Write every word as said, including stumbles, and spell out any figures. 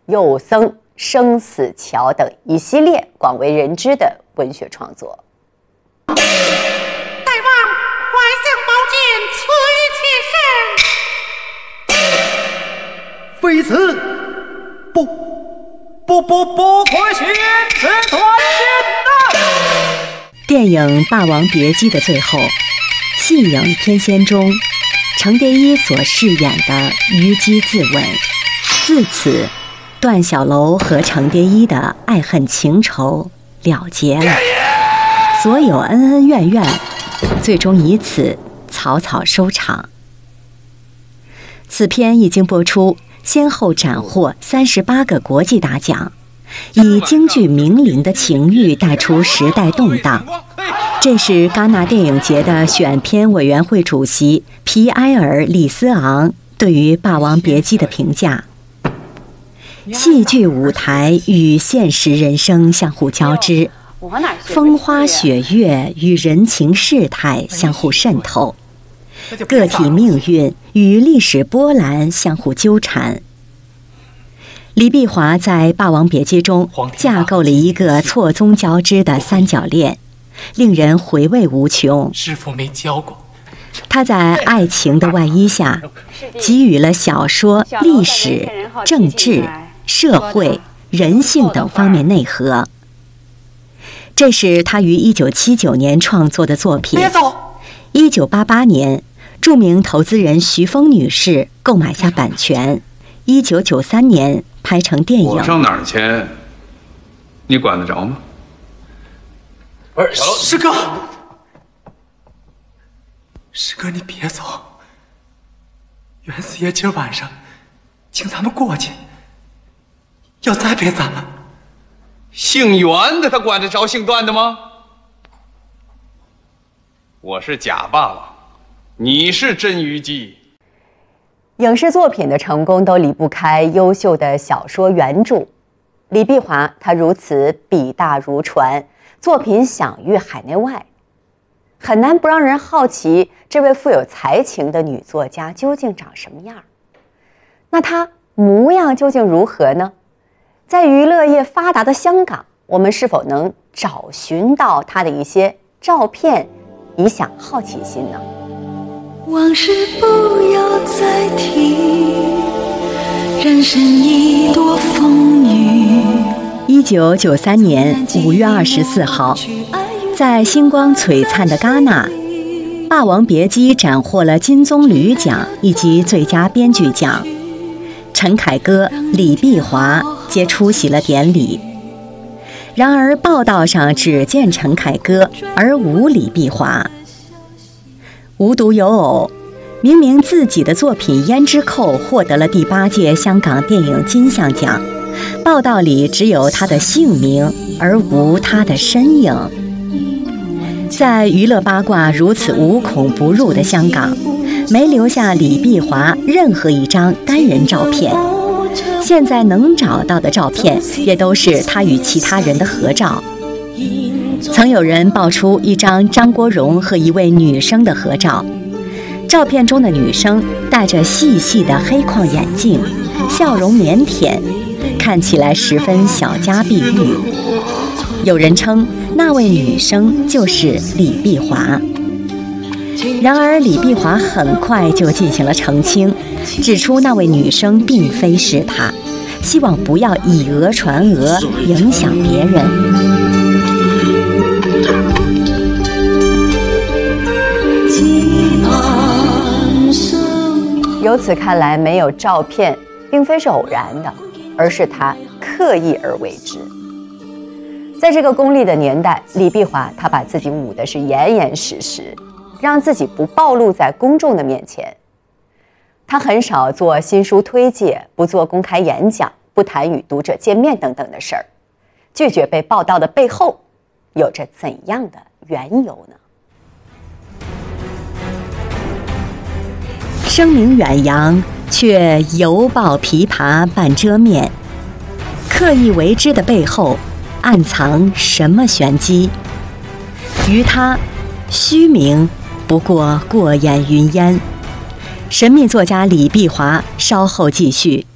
幼僧、生死桥等一系列广为人知的文学创作。 大王，快向宝剑催其身！ 非此不不不不可行，此断剑呐！ 电影《霸王别姬》的最后，戏影天仙中，程蝶衣所饰演的虞姬自刎，自此，段小楼和程蝶衣的爱恨情仇了结了，所有恩恩怨怨，最终以此草草收场。此片一经播出，先后斩获三十八个国际大奖，以京剧名伶的情欲带出时代动荡。这是戛纳电影节的选片委员会主席皮埃尔·里斯昂对于《霸王别姬》的评价：戏剧舞台与现实人生相互交织，风花雪月与人情世态相互渗透，个体命运与历史波澜相互纠缠。李碧华在《霸王别姬》中架构了一个错综交织的三角恋，令人回味无穷。 师父没教过。 他在爱情的外衣下，给予了小说、历史、政治、社会、人性等方面内核。这是他于一九七九年创作的作品。 别走！ 一九八八年，著名投资人徐峰女士购买下版权。一九九三年拍成电影。 我上哪儿签，你管得着吗？ 不是，师哥，师哥，你别走。袁四爷今儿晚上请咱们过去，要栽培咱们。 姓袁的他管得着姓段的吗？我是假霸王，你是真虞姬。 影视作品的成功都离不开优秀的小说原著。李碧华他如此笔大如船，作品享誉海内外，很难不让人好奇这位富有才情的女作家究竟长什么样。那她模样究竟如何呢？在娱乐业发达的香港，我们是否能找寻到她的一些照片，以享好奇心呢？ 往事不要再提，人生一朵风雨。 一九九三年五月二十四号，在星光璀璨的戛纳，《霸王别姬》斩获了金棕榈奖以及最佳编剧奖。陈凯歌、李碧华皆出席了典礼。然而报道上只见陈凯歌，而无李碧华。无独有偶，明明自己的作品《胭脂扣》获得了第八届香港电影金像奖，报道里只有他的姓名，而无他的身影。在娱乐八卦如此无孔不入的香港，没留下李碧华任何一张单人照片。现在能找到的照片，也都是他与其他人的合照。曾有人爆出一张张国荣和一位女生的合照，照片中的女生戴着细细的黑框眼镜，笑容腼腆，看起来十分小家碧玉。有人称那位女生就是李碧华。然而李碧华很快就进行了澄清，指出那位女生并非是她，希望不要以讹传讹，影响别人。 由此看来，没有照片并非是偶然的，而是他刻意而为之。在这个功利的年代，李碧华他把自己捂的是严严实实，让自己不暴露在公众的面前。他很少做新书推介，不做公开演讲，不谈与读者见面等等的事儿。拒绝被报道的背后，有着怎样的缘由呢？ 声名远扬，却犹抱琵琶半遮面，刻意为之的背后，暗藏什么玄机？于他，虚名不过过眼云烟。神秘作家李碧华稍后继续。